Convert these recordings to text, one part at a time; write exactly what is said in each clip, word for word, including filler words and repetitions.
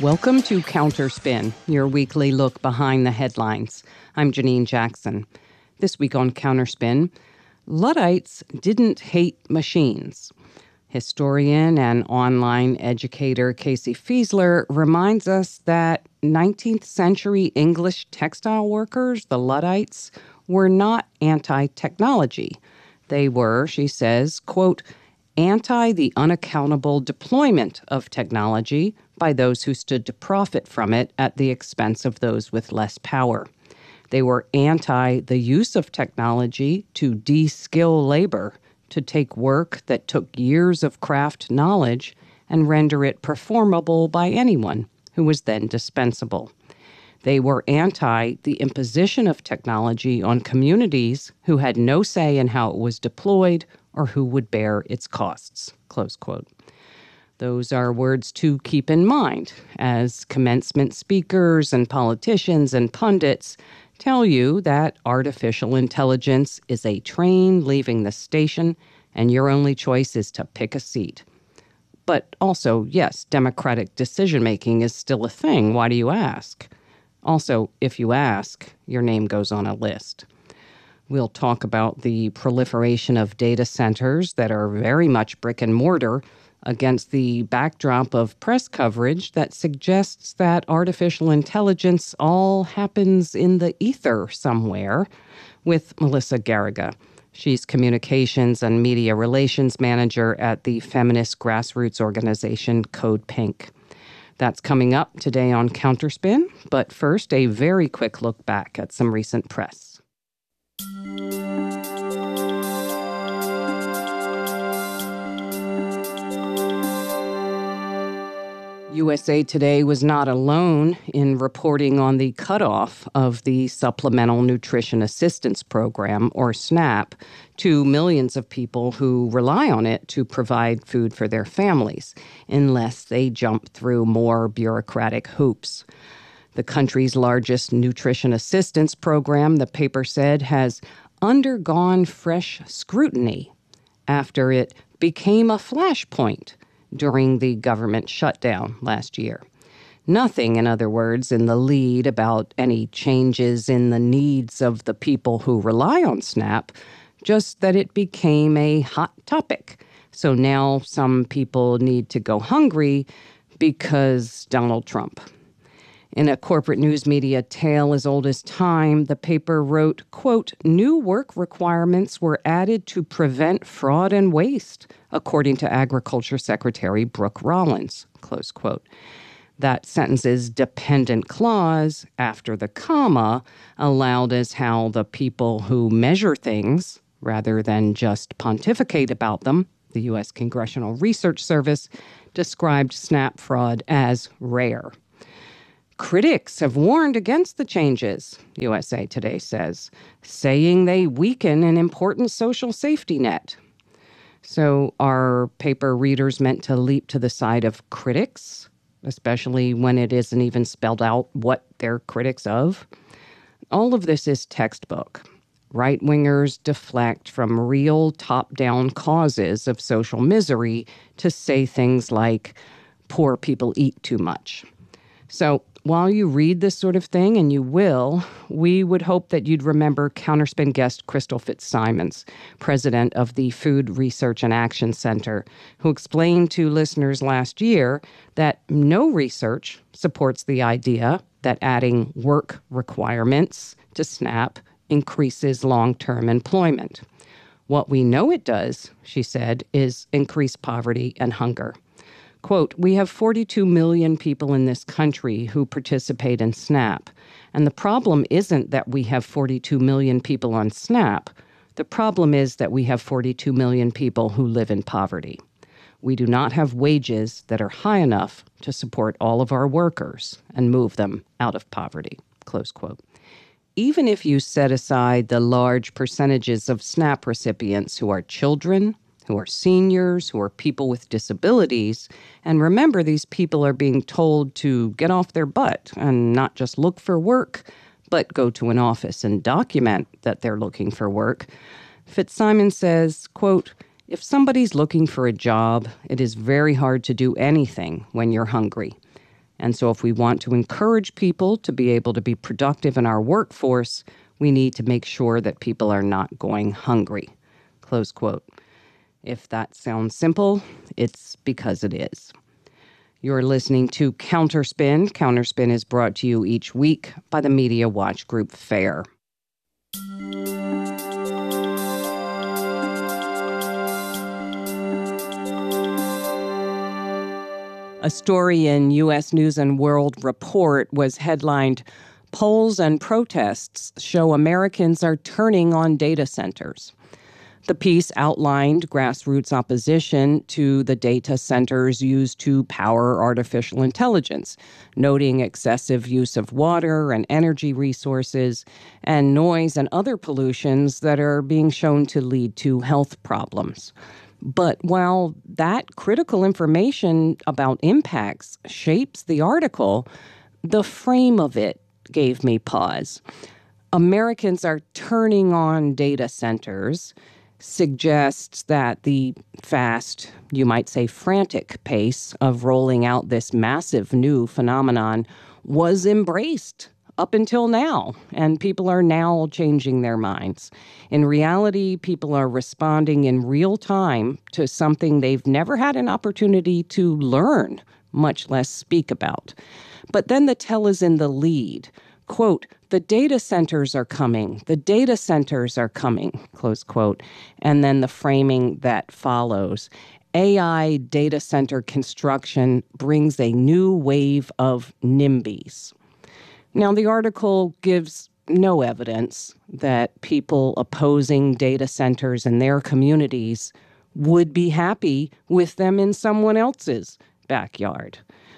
Welcome to Counterspin, your weekly look behind the headlines. I'm Janine Jackson. This week on Counterspin, Luddites didn't hate machines. Historian and online educator Casey Fiesler reminds us that nineteenth century English textile workers, the Luddites, were not anti-technology. They were, she says, quote, anti the unaccountable deployment of technology by those who stood to profit from it at the expense of those with less power. They were anti the use of technology to de-skill labor, to take work that took years of craft knowledge and render it performable by anyone who was then dispensable. They were anti the imposition of technology on communities who had no say in how it was deployed or who would bear its costs, close quote. Those are words to keep in mind as commencement speakers and politicians and pundits tell you that artificial intelligence is a train leaving the station and your only choice is to pick a seat. But also, yes, democratic decision-making is still a thing. Why do you ask? Also, if you ask, your name goes on a list. We'll talk about the proliferation of data centers that are very much brick and mortar against the backdrop of press coverage that suggests that artificial intelligence all happens in the ether somewhere, with Melissa Garriga. She's communications and media relations manager at the feminist grassroots organization Code Pink. That's coming up today on Counterspin, but first, a very quick look back at some recent press. U S A Today was not alone in reporting on the cutoff of the Supplemental Nutrition Assistance Program, or SNAP, to millions of people who rely on it to provide food for their families, unless they jump through more bureaucratic hoops. The country's largest nutrition assistance program, the paper said, has undergone fresh scrutiny after it became a flashpoint during the government shutdown last year. Nothing, in other words, in the lead about any changes in the needs of the people who rely on SNAP, just that it became a hot topic. So now some people need to go hungry because Donald Trump. In a corporate news media tale as old as time, the paper wrote, quote, new work requirements were added to prevent fraud and waste, according to Agriculture Secretary Brooke Rollins, close quote. That sentence's dependent clause, after the comma, allowed as how the people who measure things, rather than just pontificate about them, the U S Congressional Research Service, described SNAP fraud as rare. Critics have warned against the changes, U S A Today says, saying they weaken an important social safety net. So are paper readers meant to leap to the side of critics, especially when it isn't even spelled out what they're critics of? All of this is textbook. Right-wingers deflect from real top-down causes of social misery to say things like, poor people eat too much. So while you read this sort of thing, and you will, we would hope that you'd remember Counterspin guest Crystal Fitzsimons, president of the Food Research and Action Center, who explained to listeners last year that no research supports the idea that adding work requirements to SNAP increases long-term employment. What we know it does, she said, is increase poverty and hunger. Quote, we have forty-two million people in this country who participate in SNAP. And the problem isn't that we have forty-two million people on SNAP. The problem is that we have forty-two million people who live in poverty. We do not have wages that are high enough to support all of our workers and move them out of poverty, close quote. Even if you set aside the large percentages of SNAP recipients who are children, who are seniors, who are people with disabilities. And remember, these people are being told to get off their butt and not just look for work, but go to an office and document that they're looking for work. Fitzsimons says, quote, if somebody's looking for a job, it is very hard to do anything when you're hungry. And so if we want to encourage people to be able to be productive in our workforce, we need to make sure that people are not going hungry. Close quote. If that sounds simple, it's because it is. You're listening to Counterspin. Counterspin is brought to you each week by the Media Watch Group FAIR. A story in U S News and World Report was headlined, "Polls and Protests Show Americans Are Turning on Data Centers." The piece outlined grassroots opposition to the data centers used to power artificial intelligence, noting excessive use of water and energy resources and noise and other pollutions that are being shown to lead to health problems. But while that critical information about impacts shapes the article, the frame of it gave me pause. Americans are turning on data centers suggests that the fast, you might say frantic pace of rolling out this massive new phenomenon was embraced up until now, and people are now changing their minds. In reality, people are responding in real time to something they've never had an opportunity to learn, much less speak about. But then the tell is in the lead. Quote, "The data centers are coming. The data centers are coming," close quote. And then the framing that follows. A I data center construction brings a new wave of NIMBYs. Now, the article gives no evidence that people opposing data centers in their communities would be happy with them in someone else's backyard.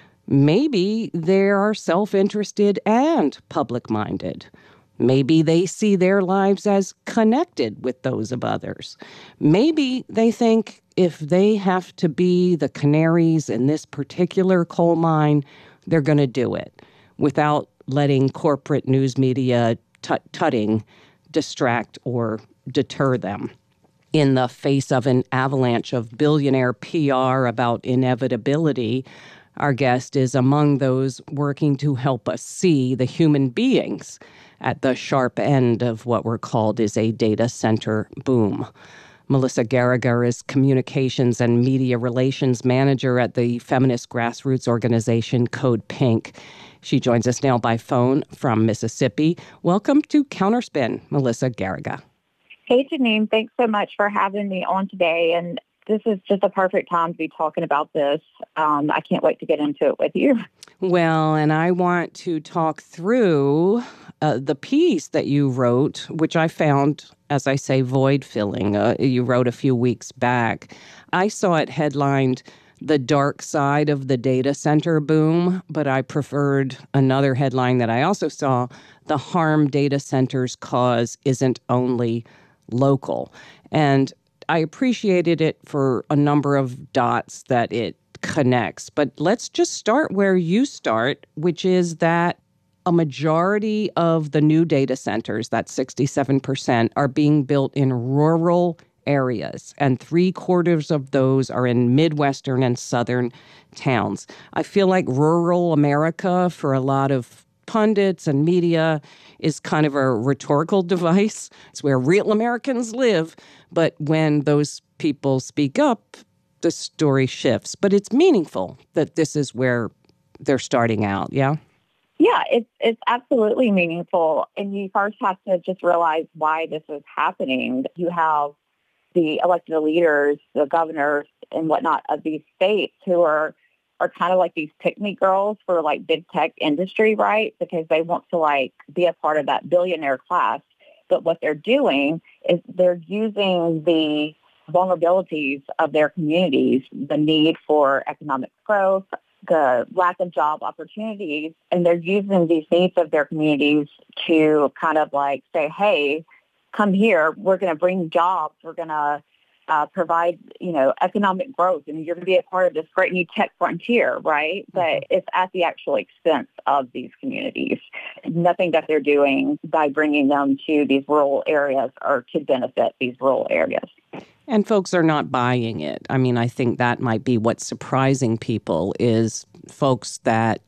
Maybe they are self-interested and public-minded. Maybe they see their lives as connected with those of others. Maybe they think if they have to be the canaries in this particular coal mine, they're going to do it without letting corporate news media tut-tutting distract or deter them. In the face of an avalanche of billionaire P R about inevitability, our guest is among those working to help us see the human beings at the sharp end of what we're called is a data center boom. Melissa Garager is Communications and Media Relations Manager at the feminist grassroots organization Code Pink. She joins us now by phone from Mississippi. Welcome to Counterspin, Melissa Garager. Hey, Janine. Thanks so much for having me on today. And this is just a perfect time to be talking about this. Um, I can't wait to get into it with you. Well, and I want to talk through uh, the piece that you wrote, which I found, as I say, void-filling. Uh, you wrote a few weeks back. I saw it headlined, "The Dark Side of the Data Center Boom," but I preferred another headline that I also saw, "The Harm Data Centers Cause Isn't Only Local." And I appreciated it for a number of dots that it connects. But let's just start where you start, which is that a majority of the new data centers, that sixty-seven percent, are being built in rural areas, and three quarters of those are in Midwestern and Southern towns. I feel like rural America, for a lot of pundits and media, is kind of a rhetorical device. It's where real Americans live. But when those people speak up, the story shifts. But it's meaningful that this is where they're starting out, yeah? Yeah, it's it's absolutely meaningful. And you first have to just realize why this is happening. You have the elected leaders, the governors and whatnot of these states who are are kind of like these pick-me girls for like big tech industry, right? Because they want to like be a part of that billionaire class. But what they're doing is they're using the vulnerabilities of their communities, the need for economic growth, the lack of job opportunities, and they're using these needs of their communities to kind of like say, hey, come here, we're going to bring jobs, we're going to uh, provide, you know, economic growth, and you're going to be a part of this great new tech frontier, right? Mm-hmm. But it's at the actual expense of these communities. Nothing that they're doing by bringing them to these rural areas or to benefit these rural areas. And folks are not buying it. I mean, I think that might be what's surprising people is folks that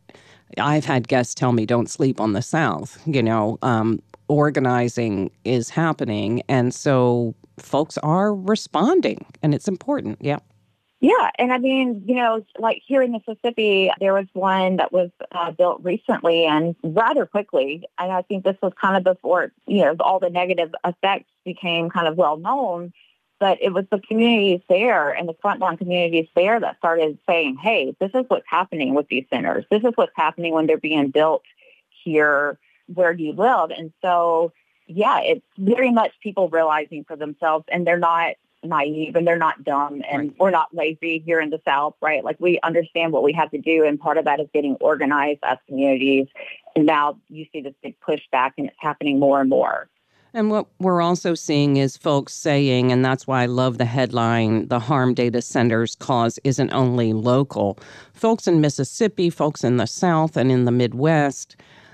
I've had guests tell me, don't sleep on the South. You know, um, organizing is happening. And so folks are responding, and it's important. Yeah. Yeah. And I mean, you know, like here in Mississippi, there was one that was uh, built recently and rather quickly. And I think this was kind of before, you know, all the negative effects became kind of well known. But it was the communities there and the frontline communities there that started saying, hey, this is what's happening with these centers. This is what's happening when they're being built here where you live. And so, yeah, it's very much people realizing for themselves, and they're not naive and they're not dumb, and Right. we're not lazy here in the South, right? Like, we understand what we have to do, and part of that is getting organized as communities. And now you see this big pushback, and it's happening more and more. And what we're also seeing is folks saying, and that's why I love the headline, the harm data centers cause isn't only local. Folks in Mississippi, folks in the South and in the Midwest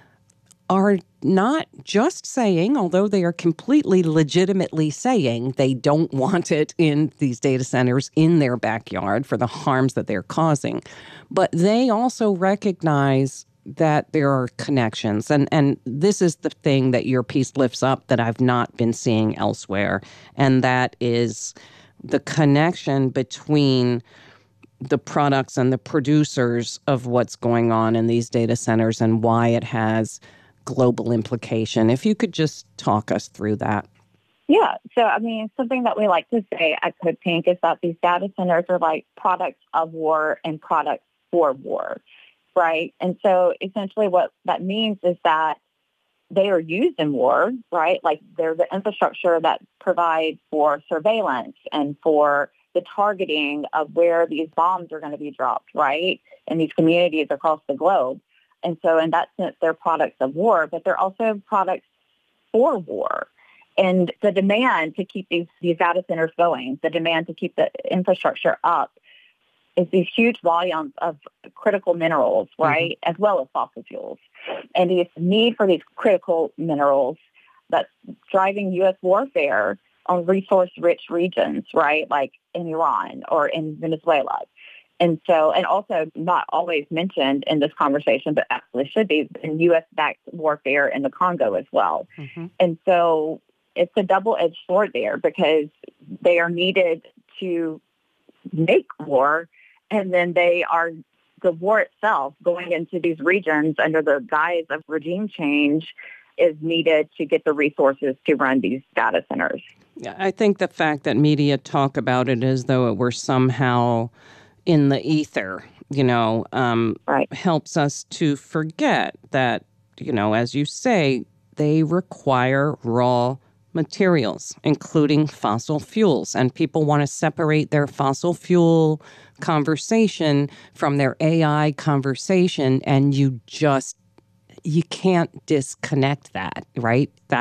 are not just saying, although they are completely legitimately saying they don't want it in these data centers in their backyard for the harms that they're causing, but they also recognize that there are connections. And, and this is the thing that your piece lifts up that I've not been seeing elsewhere, and that is the connection between the products and the producers of what's going on in these data centers and why it has global implication. If you could just talk us through that. Yeah. So, I mean, something that we like to say at Code Pink is that these data centers are like products of war and products for war, right? And so essentially what that means is that they are used in war, right? Like, they're the infrastructure that provides for surveillance and for the targeting of where these bombs are going to be dropped, right? In these communities across the globe. And so in that sense, they're products of war, but they're also products for war. And the demand to keep these, these data centers going, the demand to keep the infrastructure up, is these huge volumes of critical minerals, right, mm-hmm. as well as fossil fuels. And the need for these critical minerals that's driving U S warfare on resource-rich regions, right, like in Iran or in Venezuela. And so, and also not always mentioned in this conversation, but actually should be, in U S-backed warfare in the Congo as well. Mm-hmm. And so it's a double-edged sword there, because they are needed to make war, and then they are, the war itself going into these regions under the guise of regime change is needed to get the resources to run these data centers. Yeah, I think the fact that media talk about it as though it were somehow in the ether, you know, um, right. helps us to forget that, you know, as you say, they require raw materials, including fossil fuels. And people want to separate their fossil fuel conversation from their A I conversation. And you just, you can't disconnect that, right? That